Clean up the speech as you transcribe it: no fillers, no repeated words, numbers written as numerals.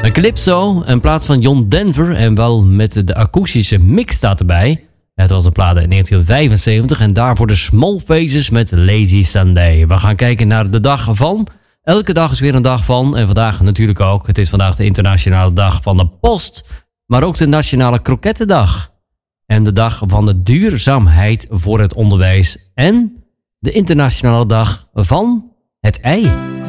Een Calypso, een plaat van John Denver en wel met de akoestische mix staat erbij. Het was een plaat in 1975 en daarvoor de Small Faces met Lazy Sunday. We gaan kijken naar de dag van. Elke dag is weer een dag van en vandaag natuurlijk ook. Het is vandaag de internationale dag van de post, maar ook de nationale krokettendag. En de dag van de duurzaamheid voor het onderwijs en de internationale dag van het ei.